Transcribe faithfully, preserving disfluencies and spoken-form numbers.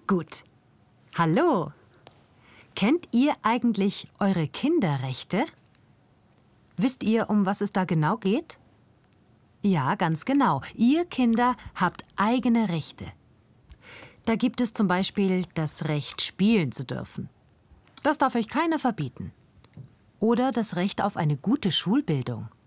Gut. Hallo. Kennt ihr eigentlich eure Kinderrechte? Wisst ihr, um was es da genau geht? Ja, ganz genau. Ihr Kinder habt eigene Rechte. Da gibt es zum Beispiel das Recht, spielen zu dürfen. Das darf euch keiner verbieten. Oder das Recht auf eine gute Schulbildung.